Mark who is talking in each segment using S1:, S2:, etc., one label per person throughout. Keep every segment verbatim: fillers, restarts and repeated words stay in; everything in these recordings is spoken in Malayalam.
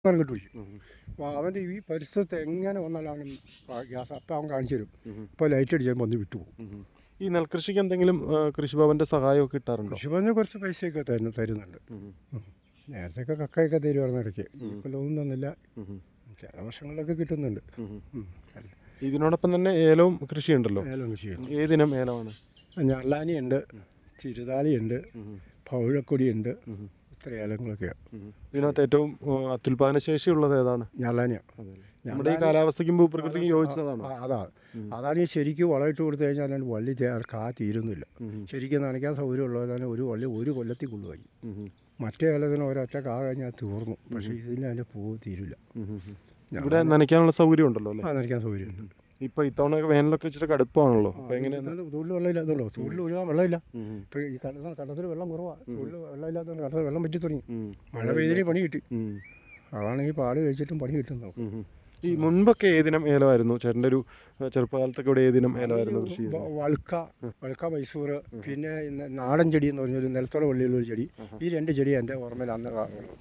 S1: കണ്ടുപിടിച്ചു. അപ്പോൾ അവൻ്റെ ഈ പരിസരത്ത് എങ്ങനെ വന്നാലാണ് ഗ്യാസ് അപ്പം അവൻ കാണിച്ചു തരും. ഇപ്പോൾ ലൈറ്റ് അടിച്ചാൽ വന്ന് വിട്ടുപോകും.
S2: ഈ നെൽകൃഷിക്ക് എന്തെങ്കിലും കൃഷിഭവന്റെ സഹായമൊക്കെ കിട്ടാറുണ്ടോ?
S1: കൃഷിഭവന് കുറച്ച് പൈസയൊക്കെ തരുന്നു തരുന്നുണ്ട്. നേരത്തെയൊക്കെ കക്കയൊക്കെ തരുമായിരുന്നു ഇടയ്ക്ക്. ഇപ്പോൾ ഒന്നും തന്നില്ല. ചില വർഷങ്ങളിലൊക്കെ കിട്ടുന്നുണ്ട്.
S2: ഇതിനോടൊപ്പം തന്നെ ഏലവും കൃഷിയുണ്ടല്ലോ.
S1: ഏലം കൃഷിയുണ്ട്.
S2: ഏതിനം ഏലമാണ്?
S1: ഞള്ളാനിയുണ്ട്, ചിരുതാലിയുണ്ട്, പൗഴക്കൊടിയുണ്ട്. ഇത്ര ഏലങ്ങളൊക്കെയാണ്.
S2: ഇതിനകത്ത് ഏറ്റവും അത്യുൽപാദന ശേഷിയുള്ളത് ഏതാണ്?
S1: ഞള്ളാനിയാണ്.
S2: നമ്മുടെ ഈ കാലാവസ്ഥയ്ക്കും ഭൂപ്രകൃതിക്കും യോജിച്ചതാണ്.
S1: അതാണ് അതാണ് ഈ ശരിക്കും വളമിട്ട് കൊടുത്തു കഴിഞ്ഞാൽ അതിന് വള്ളി കാ തീരുന്നില്ല. ശരിക്കും നനയ്ക്കാൻ സൗകര്യമുള്ളതാണ് ഒരു വള്ളി ഒരു കൊല്ലത്തിൽ കൊള്ളുകയും. മറ്റേ ഏലത്തിന് ഒരൊറ്റ കാ കഴിഞ്ഞാൽ തീർന്നു. പക്ഷേ ഇതിന് അതിൻ്റെ പൂവ് തീരില്ല.
S2: ഇവിടെ നനയ്ക്കാനുള്ള സൗകര്യം ഉണ്ടല്ലോ അല്ലേ?
S1: ആ, നനയ്ക്കാൻ സൗകര്യമുണ്ട്.
S2: ഇപ്പൊ ഇത്തവണ വേനലൊക്കെ ഇച്ചിരി കടുപ്പാണല്ലോ. അപ്പൊ എങ്ങനെയാണ്?
S1: തൊഴിൽ വെള്ളമില്ലാത്തല്ലോ. തൊഴിൽ ഒഴുകാൻ വെള്ളമില്ല. ഇപ്പൊ ഈ കണ്ടത്തിൽ വെള്ളം കുറവാണ്. തൊഴിൽ വെള്ളമില്ലാത്തതുകൊണ്ട് കണ്ടത്തിൽ വെള്ളം പറ്റി തുടങ്ങി. മഴ പെയ്തിന് പണി കിട്ടി. അതാണ് ഈ പാട് കഴിച്ചിട്ടും പണി കിട്ടുന്നത്.
S2: ഈ മുൻപൊക്കെ ഏതിനം ഏലമായിരുന്നു ചേട്ടൻ്റെ ഒരു ചെറുപ്പകാലത്തൊക്കെ ഇവിടെ ഏതിനം ഏലമായിരുന്നു കൃഷി?
S1: വൾക്ക വൾക്ക മൈസൂർ, പിന്നെ നാടൻ ചെടി എന്ന് പറഞ്ഞൊരു നിലത്തോടെ വള്ളിയുള്ളൊരു ചെടി. ഈ രണ്ട് ചെടി എൻ്റെ ഓർമ്മയിൽ അന്ന്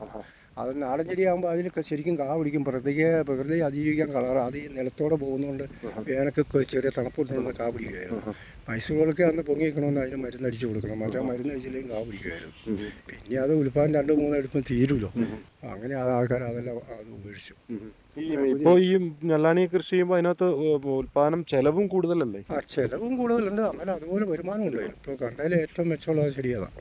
S1: അത് നാടൻ ചെടിയാകുമ്പോൾ അതിനൊക്കെ ശരിക്കും കാ പിടിക്കും. പ്രകൃതിയെ പ്രകൃതിയെ അതിജീവിക്കാൻ കളർ അത് ഈ നിലത്തോടെ പോകുന്നതുകൊണ്ട് വേനൊക്കെ ചെറിയ തണുപ്പുണ്ടെന്ന് കാ പിടിക്കുമായിരുന്നു. മൈസൂറുകളൊക്കെ അന്ന് പൊങ്ങി വെക്കണമെന്ന് അതിന് മരുന്ന് അടിച്ചു കൊടുക്കണം. മറ്റേ മരുന്ന് അടിച്ചില്ലെങ്കിൽ കാ പിടിക്കുമായിരുന്നു. പിന്നെ അത് ഉൽപ്പാദനം രണ്ടു മൂന്ന് എടുപ്പം തീരുമല്ലോ. അങ്ങനെ ആൾക്കാർ അതെല്ലാം അത് ഉപേക്ഷിച്ചു.
S2: ഇപ്പോൾ ഈ ഞെല്ലാണി കൃഷി ചെയ്യുമ്പോൾ അതിനകത്ത് ഉൽപ്പാദനം ചെലവും കൂടുതലല്ലേ?
S1: ആ, ചെലവും കൂടുതലുണ്ട്. അങ്ങനെ അതുപോലെ വരുമാനം ഉണ്ട്. ഇപ്പോൾ കണ്ടതിൽ ഏറ്റവും മെച്ചമുള്ള ചെടി അതാണ്.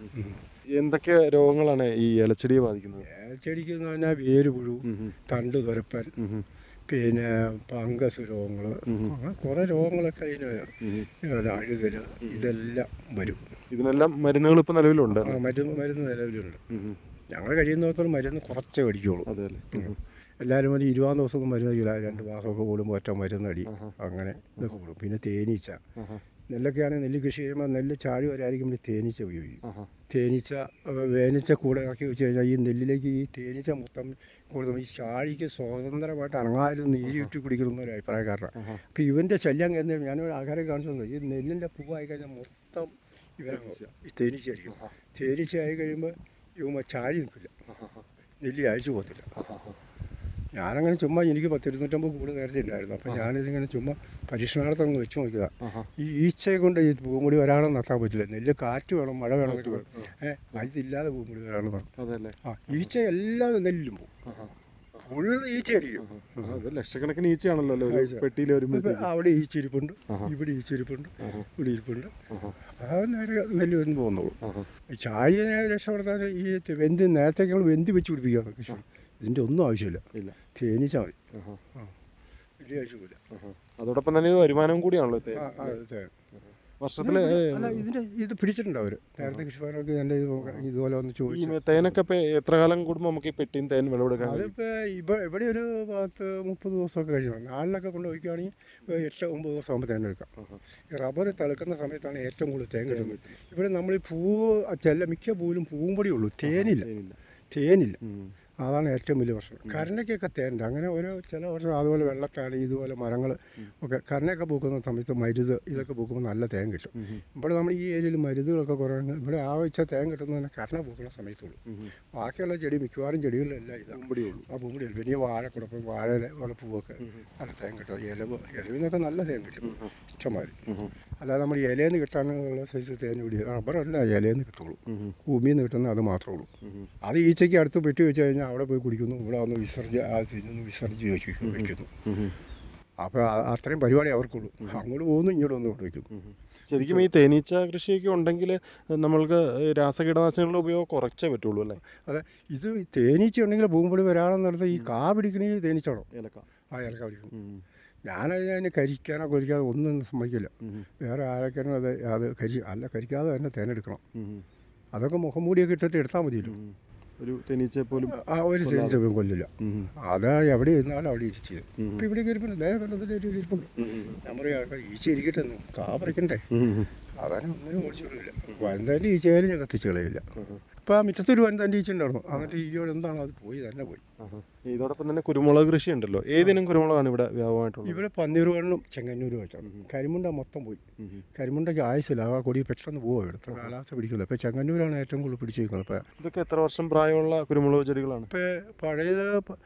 S2: എന്തൊക്കെ രോഗങ്ങളാണ് ഈ ഏലച്ചെടിയെ ബാധിക്കുന്നത്?
S1: ഏലച്ചെടിക്ക് എന്ന് പറഞ്ഞാൽ വേര് പുഴു, തണ്ട് തുരപ്പൻ, പിന്നെ ഫംഗസ് രോഗങ്ങൾ, അങ്ങനെ കുറേ രോഗങ്ങളൊക്കെ അതിന് അഴുകല് ഇതെല്ലാം വരും.
S2: ഇതിനെല്ലാം മരുന്നുകൾ ഇപ്പോൾ നിലവിലുണ്ട്.
S1: ആ, മരുന്ന് മരുന്ന് നിലവിലുണ്ട്. ഞങ്ങൾ കഴിയുന്നിടത്തോളം മരുന്ന് കുറച്ചേ അടിക്കുള്ളൂ.
S2: അതെല്ലേ?
S1: എല്ലാവരും മതി ഇരുപതാം ദിവസമൊന്നും മരുന്ന് കഴിയില്ല. രണ്ട് മാസമൊക്കെ കൂടുമ്പോൾ ഒറ്റ മരുന്നടി അങ്ങനെ ഇതൊക്കെ കൂടും. പിന്നെ തേനീച്ച, നെല്ലൊക്കെയാണെങ്കിൽ നെല്ല് കൃഷി ചെയ്യുമ്പോൾ നെല്ല് ചാഴി വരായിരിക്കും തേനീച്ച ഉപയോഗിക്കും. തേനീച്ച വേനീച്ച കൂടെ ഇറക്കി വെച്ച് കഴിഞ്ഞാൽ ഈ നെല്ലിലേക്ക് ഈ തേനീച്ച മൊത്തം കൊടുക്കും. ഈ ചാഴിക്ക് സ്വതന്ത്രമായിട്ട് അനങ്ങാനും നീരിട്ട് കുടിക്കുന്ന ഒരു അഭിപ്രായക്കാരനാണ്. അപ്പോൾ ഇവൻ്റെ ശല്യം എന്ന് ഞാനൊരു ആഹാരം കാണിച്ചു. ഈ നെല്ലിൻ്റെ പൂവായി കഴിഞ്ഞാൽ മൊത്തം ഇവരെ ഈ തേനീച്ചയായിരിക്കും. തേനീച്ച ആയി കഴിയുമ്പോൾ ഇവ ചാഴി നിൽക്കില്ല, നെല്ലി അഴിച്ചു പോകത്തില്ല. ഞാനങ്ങനെ ചുമ്മാ എനിക്ക് പത്ത് ഇരുന്നൂറ്റമ്പത് കൂട് നേരത്തെ ഉണ്ടായിരുന്നു. അപ്പോൾ ഞാനിതിങ്ങനെ ചുമ്മാ പരീക്ഷണാർത്ഥം അങ്ങ് വെച്ച് നോക്കുക. ഈ ഈച്ചയെ കൊണ്ട് ഈ പൂമുടി വരാനും നിർത്താൻ പറ്റില്ല. നെല്ല് കാറ്റ് വേണം, മഴ വേണം. ഏഹ് അതില്ലാതെ പൂമുടി വരാനും നിർത്താം. ആ, ഈച്ച എല്ലാ നെല്ലിലും പോകും. ഫുള്ള് ഈച്ചയായിരിക്കും.
S2: ലക്ഷക്കണക്കിന് ഈച്ചയാണല്ലോ പെട്ടിയിൽ വരുമ്പോൾ.
S1: അവിടെ ഈച്ചിരിപ്പുണ്ട്, ഇവിടെ ഈച്ചിരിപ്പുണ്ട്, ഇവിടെ ഇരിപ്പുണ്ട്. അത് നേരെ നെല്ല് വന്ന് പോകുന്നുള്ളൂ. ചാഴിയെ രക്ഷപ്പെടുത്താൻ ഈ വെന്ത് നേരത്തേക്ക് നമ്മൾ വെന്തി വെച്ച് പിടിപ്പിക്കുകയാണ് കൃഷി. ഇതിൻ്റെ ഒന്നും ആവശ്യമില്ല. തേനീച്ച മതി. വലിയ ആവശ്യമില്ല.
S2: അതോടൊപ്പം തന്നെ വരുമാനം കൂടിയാണല്ലോ വർഷത്തില്.
S1: അല്ല, ഇതിൻ്റെ ഇത് പിടിച്ചിട്ടുണ്ട് അവർ നേരത്തെ കൃഷിഭവനൊക്കെ എൻ്റെ ഇതുപോലെ വന്ന് ചോദിച്ചു.
S2: തേനൊക്കെ ഇപ്പം എത്ര കാലം കൂടുമ്പോൾ നമുക്ക് ഈ പെട്ടിയും തേൻ വിളവെടുക്കാൻ?
S1: അതിപ്പോൾ ഇപ്പോൾ ഇവിടെ ഒരു പത്ത് മുപ്പത് ദിവസമൊക്കെ കഴിയണം. നാലിലൊക്കെ കൊണ്ട് വയ്ക്കുകയാണെങ്കിൽ എട്ട് ഒമ്പത് ദിവസം ആകുമ്പോൾ തേൻ എടുക്കാം. ഈ റബ്ബർ തിളക്കുന്ന സമയത്താണ് ഏറ്റവും കൂടുതൽ തേൻ കിട്ടുന്നത്. ഇവിടെ നമ്മൾ ഈ പൂവ് ചെല്ല മിക്ക പൂവിലും പൂമ്പൊടി ഉള്ളൂ, തേനില്ല. തേനില്ല അതാണ് ഏറ്റവും വലിയ പ്രശ്നം. കരനയ്ക്കൊക്കെ തേനുണ്ട്. അങ്ങനെ ഓരോ ചില വർഷം അതുപോലെ വെള്ളത്താടി ഇതുപോലെ മരങ്ങൾ ഒക്കെ കരനയൊക്കെ പൂക്കുന്ന സമയത്ത് മരുത് ഇതൊക്കെ പൂക്കുമ്പോൾ നല്ല തേൻ കിട്ടും. ഇവിടെ നമ്മൾ ഈ ഏരിയയിൽ മരുതുകളൊക്കെ കുറേ ഇവിടെ ആവശ്യ തേൻ കിട്ടുന്നതന്നെ കരന പൂക്കുന്ന സമയത്തുള്ളൂ. ബാക്കിയുള്ള ചെടി മിക്കവാറും ചെടികളിലെല്ലാം ഇത് പൂമ്പടിയുള്ളൂ. ആ പൂമ്പടിയുള്ളൂ. പിന്നെ വാഴക്കുടപ്പം വാഴ പൂവൊക്കെ നല്ല തേൻ കിട്ടും. ഇലവ് ഇലവിനൊക്കെ നല്ല തേൻ കിട്ടും ഇഷ്ടമാതിരി. അല്ലാതെ നമ്മൾ ഇലയിൽ കിട്ടാനുള്ള സൈസ് തേൻ പിടി റബ്ബറല്ല ഇലയിൽ നിന്ന് കിട്ടുള്ളൂ. ഭൂമിയിൽ നിന്ന് കിട്ടുന്നത് അത് മാത്രമേ ഉള്ളൂ. അത് ഈച്ചയ്ക്ക് അടുത്ത് പെട്ടി വെച്ച് കഴിഞ്ഞാൽ അവിടെ പോയി കുടിക്കുന്നു, ഇവിടെ വന്ന് വിസർജി ആ തിന്നു വിസർജി വെച്ച് വയ്ക്കുന്നു. അപ്പോൾ അത്രയും പരിപാടി അവർക്കുള്ളൂ. അങ്ങോട്ട് പോകുന്നു, ഇങ്ങോട്ട് വന്ന് കൊണ്ട് വയ്ക്കുന്നു.
S2: ശരിക്കും ഈ തേനീച്ച കൃഷിയൊക്കെ ഉണ്ടെങ്കിൽ നമ്മൾക്ക് രാസകീടനാശിനികളുടെ ഉപയോഗം കുറച്ചേ പറ്റുള്ളൂ അല്ലേ?
S1: അതെ, ഇത് തേനീച്ച ഉണ്ടെങ്കിൽ പൂമ്പൊടി വരാണെന്നടുത്ത് ഈ കാ പിടിക്കണമെങ്കിൽ തേനീച്ചാണോ? ഏലക്ക. ആ, ഏലക്ക പിടിക്കണം. ഞാനത് അതിനെ കരിക്കാനോ കൊരിക്കാനോ ഒന്നും സമ്മതിക്കില്ല. വേറെ ആരൊക്കെയാണോ അത് അത് കരി അല്ല കരിക്കാതെ തന്നെ തേനെടുക്കണം. അതൊക്കെ മുഖം മൂടിയൊക്കെ ഇട്ടിട്ട് എടുത്താൽ മതിയല്ലോ.
S2: ഒരു തേനീച്ചയെ പോലും
S1: ആ ഒരു തേനീച്ച പോലും കൊല്ലില്ല. അതാ എവിടെ ഇരുന്നാലും അവിടെ ഇരിച്ചു. ഇപ്പം ഇവിടെ ഇരിപ്പുണ്ട്, നേരെ കണ്ടതിൽ ഇരിപ്പുണ്ട്. ഞാൻ പറയാം ഈച്ച ഇരിക്കട്ടെ, കാ പറിക്കണ്ടേ. അതാണ് ഒന്നിനും ഓടിച്ചു കളയില്ല. എന്തായാലും ഈച്ചയായാലും ഞാൻ കത്തിച്ച് കളയില്ല. ഇപ്പോൾ മുറ്റത്തൊരു വൻ തണ്ടീച്ചുണ്ടായിരുന്നു, എന്നിട്ട് ഈയോടെ എന്താണ് അത് പോയി തന്നെ പോയി.
S2: ആഹാ. ഇതോടൊപ്പം തന്നെ കുരുമുളക് കൃഷി ഉണ്ടല്ലോ, ഏതിനും കുരുമുളകാണ് ഇവിടെ വ്യാപകമായിട്ടുള്ളത്?
S1: ഇവിടെ പന്നീർവെള്ളം ചെങ്ങന്നൂരും വെച്ചാണ്. കരിമുണ്ട മൊത്തം പോയി. കരിമുണ്ടയ്ക്ക് ആയുസില്ല, ആ കൊടി പെട്ടെന്ന് പോവുക, ഇവിടുത്തെ കാലാവസ്ഥ പിടിക്കില്ല. ഇപ്പോൾ ചെങ്ങന്നൂരാണ് ഏറ്റവും കൂടുതൽ പിടിച്ചിരിക്കുന്നത്. ഇപ്പോൾ
S2: ഇതൊക്കെ എത്ര വർഷം പ്രായമുള്ള കുരുമുളക് ചെടികളാണ്?
S1: ഇപ്പോൾ പഴയത്